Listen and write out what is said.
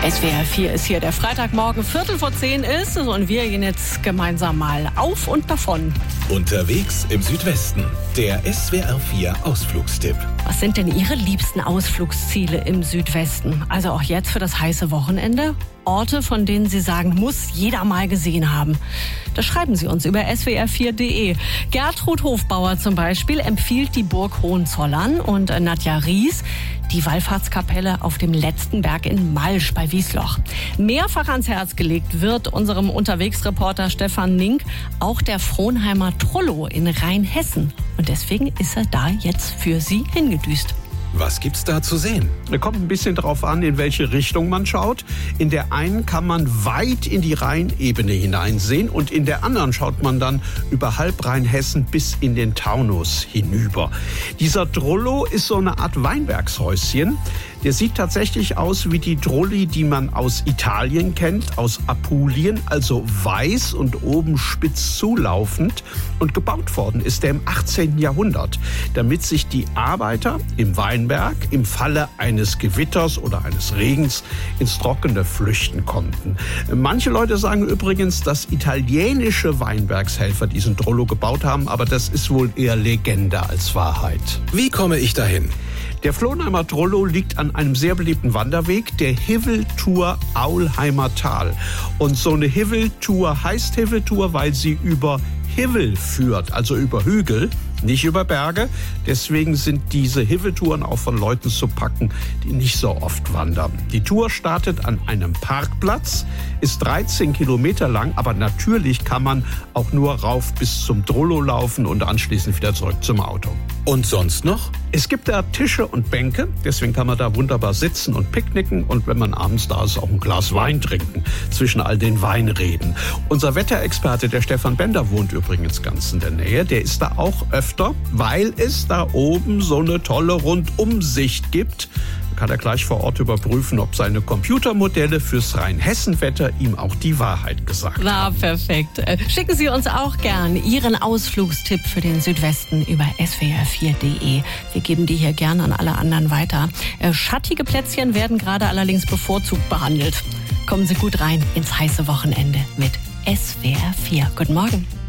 SWR 4 ist hier, der Freitagmorgen, 9:15 ist es und wir gehen jetzt gemeinsam mal auf und davon. Unterwegs im Südwesten, der SWR 4 Ausflugstipp. Was sind denn Ihre liebsten Ausflugsziele im Südwesten? Also auch jetzt für das heiße Wochenende? Orte, von denen Sie sagen, muss jeder mal gesehen haben. Das schreiben Sie uns über swr4.de. Gertrud Hofbauer zum Beispiel empfiehlt die Burg Hohenzollern und Nadja Ries die Wallfahrtskapelle auf dem letzten Berg in Malsch bei Wiesloch. Mehrfach ans Herz gelegt wird unserem Unterwegsreporter Stefan Nink auch der Fronheimer Trullo in Rheinhessen. Und deswegen ist er da jetzt für Sie hingedüst. Was gibt's da zu sehen? Es kommt ein bisschen darauf an, in welche Richtung man schaut. In der einen kann man weit in die Rheinebene hineinsehen und in der anderen schaut man dann über halb Rheinhessen bis in den Taunus hinüber. Dieser Trullo ist so eine Art Weinbergshäuschen. Der sieht tatsächlich aus wie die Trulli, die man aus Italien kennt, aus Apulien, also weiß und oben spitz zulaufend. Und gebaut worden ist der im 18. Jahrhundert, damit sich die Arbeiter im Weinberg im Falle eines Gewitters oder eines Regens ins Trockene flüchten konnten. Manche Leute sagen übrigens, dass italienische Weinbergshelfer diesen Trullo gebaut haben, aber das ist wohl eher Legende als Wahrheit. Wie komme ich dahin? Der Fronheimer Trullo liegt an einem sehr beliebten Wanderweg, der Hiveltour Aulheimer Tal. Und so eine Hiveltour heißt Hiveltour, weil sie über Hivel führt, also über Hügel, nicht über Berge. Deswegen sind diese Hiveltouren auch von Leuten zu packen, die nicht so oft wandern. Die Tour startet an einem Parkplatz, ist 13 Kilometer lang, aber natürlich kann man auch nur rauf bis zum Trullo laufen und anschließend wieder zurück zum Auto. Und sonst noch? Es gibt da Tische und Bänke, deswegen kann man da wunderbar sitzen und picknicken und wenn man abends da ist, auch ein Glas Wein trinken zwischen all den Weinreben. Unser Wetterexperte, der Stefan Bender, wohnt übrigens ganz in der Nähe. Der ist da auch öfter, weil es da oben so eine tolle Rundumsicht gibt. Da kann er gleich vor Ort überprüfen, ob seine Computermodelle fürs Rheinhessen-Wetter ihm auch die Wahrheit gesagt haben. Perfekt. Schicken Sie uns auch gern Ihren Ausflugstipp für den Südwesten über swr4.de. Wir geben die hier gern an alle anderen weiter. Schattige Plätzchen werden gerade allerdings bevorzugt behandelt. Kommen Sie gut rein ins heiße Wochenende mit SWR4. Guten Morgen.